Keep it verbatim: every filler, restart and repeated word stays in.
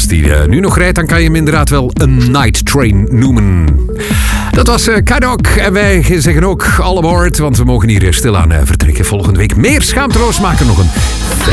als die uh, nu nog rijdt, dan kan je hem inderdaad wel een night train noemen. Dat was uh, Kadok. En wij zeggen ook all aboard, want we mogen hier stilaan uh, vertrekken. Volgende week meer Schaamteloos maken. Nog een